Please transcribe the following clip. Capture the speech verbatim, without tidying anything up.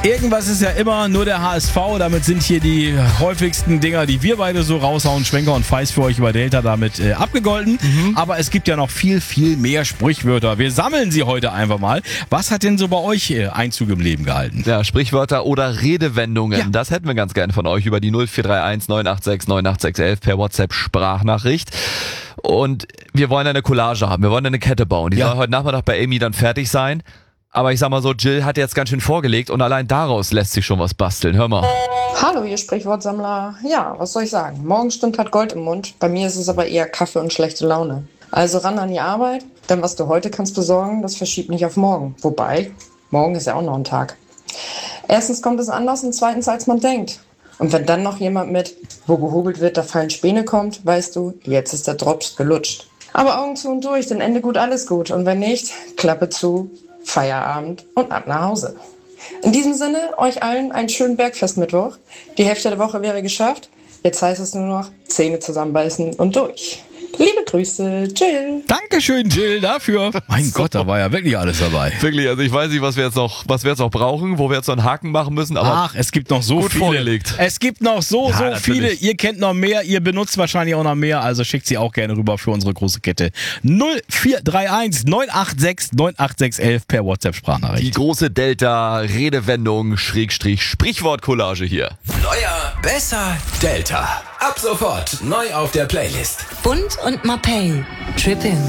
Irgendwas ist ja immer nur der H S V. Damit sind hier die häufigsten Dinger, die wir beide so raushauen. Schwenker und Feist für euch über Delta damit äh, abgegolten. Mhm. Aber es gibt ja noch viel, viel mehr Sprichwörter. Wir sammeln sie heute einfach mal. Was hat denn so bei euch äh, Einzug im Leben gehalten? Ja, Sprichwörter oder Redewendungen. Ja. Das hätten wir ganz gerne von euch über die null vier drei eins neun acht sechs neun acht sechs eins per WhatsApp-Sprachnachricht. Und wir wollen eine Collage haben. Wir wollen eine Kette bauen. Die Ja. soll heute Nachmittag bei Amy dann fertig sein. Aber ich sag mal so, Jill hat jetzt ganz schön vorgelegt und allein daraus lässt sich schon was basteln. Hör mal. Hallo, ihr Sprichwortsammler. Ja, was soll ich sagen? Morgenstund hat Gold im Mund. Bei mir ist es aber eher Kaffee und schlechte Laune. Also ran an die Arbeit, denn was du heute kannst besorgen, das verschiebt nicht auf morgen. Wobei, morgen ist ja auch noch ein Tag. Erstens kommt es anders und zweitens, als man denkt. Und wenn dann noch jemand mit, wo gehobelt wird, da fallen Späne kommt, weißt du, jetzt ist der Drops gelutscht. Aber Augen zu und durch, denn Ende gut, alles gut. Und wenn nicht, Klappe zu, Feierabend und ab nach Hause. In diesem Sinne, euch allen einen schönen Bergfestmittwoch. Die Hälfte der Woche wäre geschafft. Jetzt heißt es nur noch Zähne zusammenbeißen und durch. Liebe Grüße, Jill. Dankeschön, Jill, dafür. Mein so. Gott, da war ja wirklich alles dabei. Wirklich, also ich weiß nicht, was wir jetzt noch, was wir jetzt noch brauchen, wo wir jetzt noch einen Haken machen müssen, aber ach, es gibt noch so gut viele. Vorgelegt. Es gibt noch so, ja, so natürlich. viele. Ihr kennt noch mehr, ihr benutzt wahrscheinlich auch noch mehr, also schickt sie auch gerne rüber für unsere große Kette. null vier drei eins neun acht sechs neun acht sechs eins per WhatsApp-Sprachnachricht. Die große Delta-Redewendung, Schrägstrich, Sprichwort-Collage hier. Neuer, besser, Delta. Ab sofort neu auf der Playlist. Bund und Mapei. Trippin'.